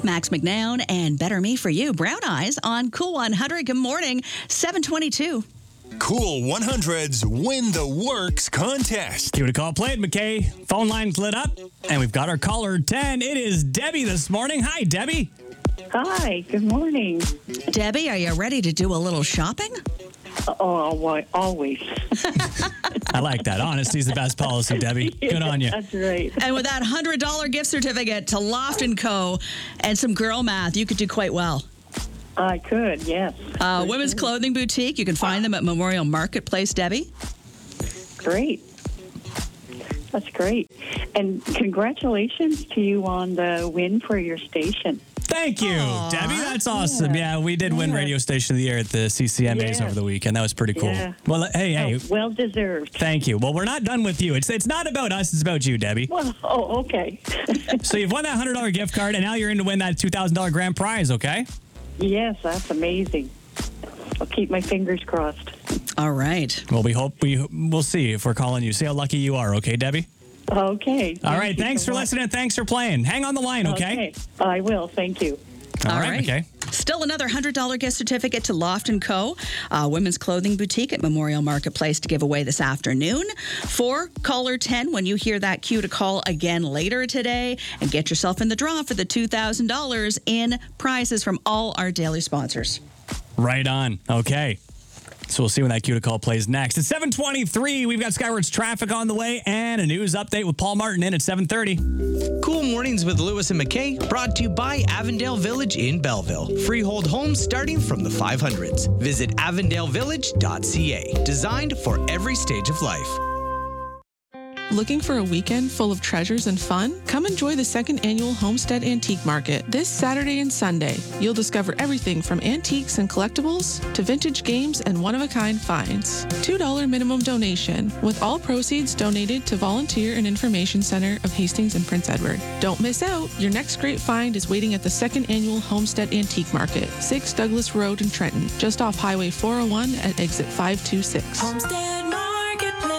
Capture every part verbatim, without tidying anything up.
Max McNown and Better Me For You. Brown Eyes on Cool one hundred. Good morning, seven twenty-two. Cool one hundred's Win the Works contest. Give it a call, play it, McKay. Phone line's lit up, and we've got our caller ten. It is Debbie this morning. Hi, Debbie. Hi, good morning. Debbie, are you ready to do a little shopping? Oh, always. I like that. Honesty's the best policy, Debbie. Good on you. That's right. And with that one hundred dollars gift certificate to Loft and Co. and some girl math, you could do quite well. I could, yes. Uh, women's Clothing Boutique. You can find them at Memorial Marketplace, Debbie. Great. That's great. And congratulations to you on the win for your station. Thank you, Aww. Debbie. That's awesome. Yeah, Yeah. we did win Yeah. Radio Station of the Year at the C C M As Yeah. over the weekend. That was pretty cool. Yeah. Well, hey, hey. Oh, well deserved. Thank you. Well, we're not done with you. It's it's not about us. It's about you, Debbie. Well, oh, okay. So you've won that one hundred dollars gift card, and now you're in to win that two thousand dollars grand prize, okay? Yes, that's amazing. I'll keep my fingers crossed. All right. Well, we hope we, we'll see if we're calling you. See how lucky you are, okay, Debbie? Okay. All Thank right. you Thanks so for much. listening. Thanks for playing. Hang on the line, okay? Okay. I will. Thank you. All right, okay. Still another one hundred dollars gift certificate to Loft and Co., uh, women's clothing boutique at Memorial Marketplace to give away this afternoon. For caller ten, when you hear that cue to call again later today and get yourself in the draw for the two thousand dollars in prizes from all our daily sponsors. Right on. Okay. So we'll see when that cue to call plays next. At seven twenty-three, we've got Skywards traffic on the way and a news update with Paul Martin in at seven thirty. Cool Mornings with Lewis and McKay, brought to you by Avondale Village in Belleville. Freehold homes starting from the five hundreds. Visit avondale village dot c a. Designed for every stage of life. Looking for a weekend full of treasures and fun? Come enjoy the second annual Homestead Antique Market this Saturday and Sunday. You'll discover everything from antiques and collectibles to vintage games and one-of-a-kind finds. two dollars minimum donation, with all proceeds donated to Volunteer and Information Center of Hastings and Prince Edward. Don't miss out. Your next great find is waiting at the second annual Homestead Antique Market, six Douglas Road in Trenton, just off Highway four oh one at exit five two six. Homestead Marketplace.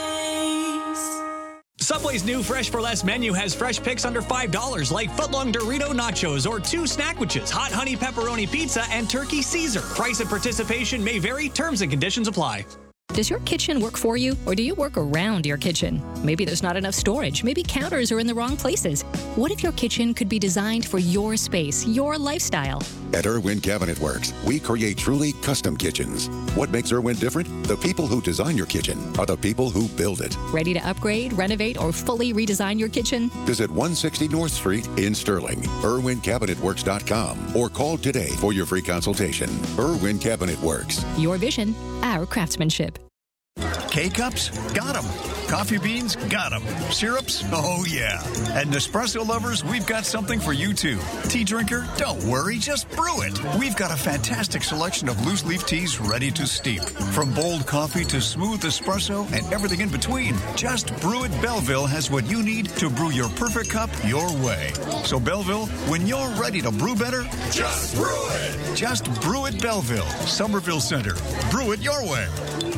Subway's new Fresh for Less menu has fresh picks under five dollars, like footlong Dorito nachos or two snackwitches, hot honey pepperoni pizza, and turkey Caesar. Price and participation may vary. Terms and conditions apply. Does your kitchen work for you, or do you work around your kitchen? Maybe there's not enough storage. Maybe counters are in the wrong places. What if your kitchen could be designed for your space, your lifestyle? At Irwin Cabinet Works, we create truly custom kitchens. What makes Irwin different? The people who design your kitchen are the people who build it. Ready to upgrade, renovate, or fully redesign your kitchen? Visit one sixty North Street in Sterling, irwin cabinet works dot com, or call today for your free consultation. Irwin Cabinet Works. Your vision, our craftsmanship. K-Cups? Got them. Coffee beans? Got them. Syrups? Oh, yeah. And Nespresso lovers, we've got something for you, too. Tea drinker? Don't worry, just brew it. We've got a fantastic selection of loose leaf teas ready to steep. From bold coffee to smooth espresso and everything in between, Just Brew It Belleville has what you need to brew your perfect cup your way. So, Belleville, when you're ready to brew better, just brew it. Just Brew It Belleville, Somerville Center. Brew it your way.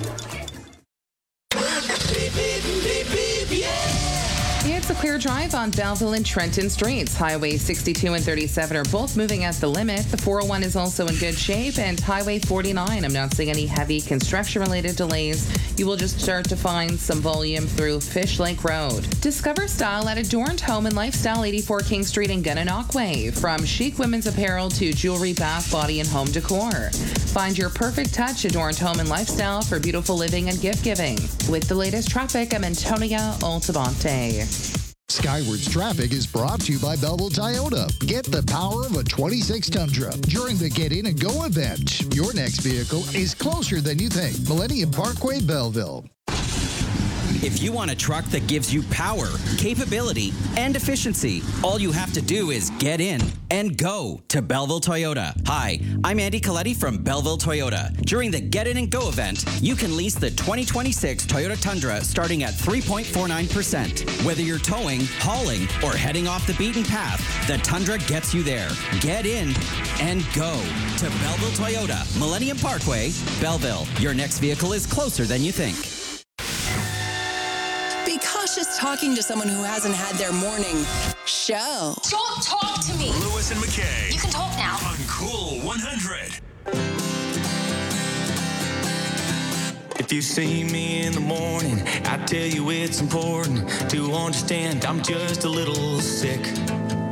It's a clear drive on Belleville and Trenton Streets. Highway sixty-two and thirty-seven are both moving at the limit. The four oh one is also in good shape, and Highway forty-nine, I'm not seeing any heavy construction-related delays. You will just start to find some volume through Fish Lake Road. Discover style at Adorned Home and Lifestyle, eighty-four King Street in Gananoque. From chic women's apparel to jewelry, bath, body, and home decor. Find your perfect touch, Adorned Home and Lifestyle, for beautiful living and gift giving. With the latest traffic, I'm Antonia Altabante. Skywards Traffic is brought to you by Belleville Toyota. Get the power of a twenty-six Tundra during the Get In and Go event. Your next vehicle is closer than you think. Millennium Parkway, Belleville. If you want a truck that gives you power, capability, and efficiency, all you have to do is get in and go to Belleville Toyota. Hi, I'm Andy Coletti from Belleville Toyota. During the Get In and Go event, you can lease the twenty twenty-six Toyota Tundra starting at three point four nine percent. Whether you're towing, hauling, or heading off the beaten path, the Tundra gets you there. Get in and go to Belleville Toyota, Millennium Parkway, Belleville. Your next vehicle is closer than you think. Because nauseous talking to someone who hasn't had their morning show. Don't talk to me. Lewis and McKay. You can talk now. On Cool one hundred. If you see me in the morning, I tell you it's important to understand I'm just a little sick.